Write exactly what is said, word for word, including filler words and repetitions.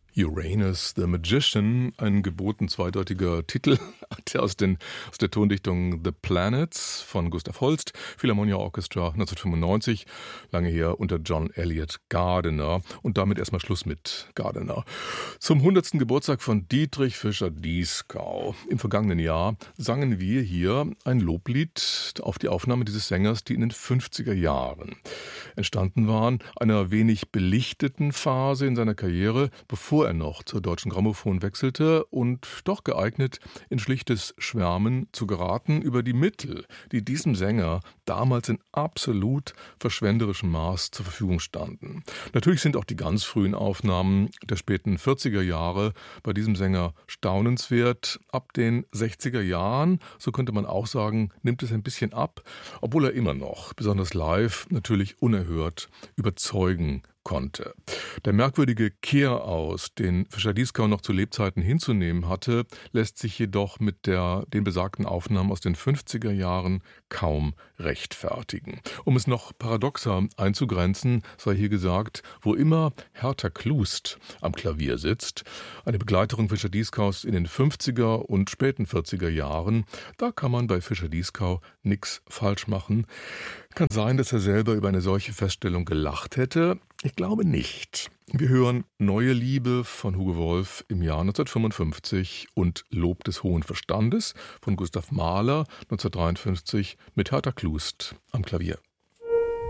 Uranus the Magician, ein geboten zweideutiger Titel, der aus, den, aus der Tondichtung The Planets von Gustav Holst, Philharmonia Orchestra neunzehnhundertfünfundneunzig, lange her unter John Eliot Gardiner. Und damit erstmal Schluss mit Gardiner. Zum hundertsten Geburtstag von Dietrich Fischer-Dieskau. Im vergangenen Jahr sangen wir hier ein Loblied auf die Aufnahme dieses Sängers, die in den fünfziger Jahren entstanden waren, einer wenig belichteten Phase in seiner Karriere, bevor er noch zur Deutschen Grammophon wechselte und doch geeignet, in schlichtes Schwärmen zu geraten über die Mittel, die diesem Sänger damals in absolut verschwenderischem Maß zur Verfügung standen. Natürlich sind auch die ganz frühen Aufnahmen der späten vierziger Jahre bei diesem Sänger staunenswert. Ab den sechziger Jahren, so könnte man auch sagen, nimmt es ein bisschen ab, obwohl er immer noch, besonders live, natürlich unerhört überzeugen konnte. Der merkwürdige Kehraus, den Fischer-Dieskau noch zu Lebzeiten hinzunehmen hatte, lässt sich jedoch mit der, den besagten Aufnahmen aus den fünfziger Jahren kaum rechtfertigen. Um es noch paradoxer einzugrenzen, sei hier gesagt, wo immer Hertha Klust am Klavier sitzt, eine Begleiterin Fischer-Dieskaus in den fünfziger und späten vierziger Jahren, da kann man bei Fischer-Dieskau nichts falsch machen. Kann sein, dass er selber über eine solche Feststellung gelacht hätte. Ich glaube nicht. Wir hören Neue Liebe von Hugo Wolf im Jahr neunzehnhundertfünfundfünfzig und Lob des hohen Verstandes von Gustav Mahler neunzehnhundertdreiundfünfzig mit Hertha Klust am Klavier.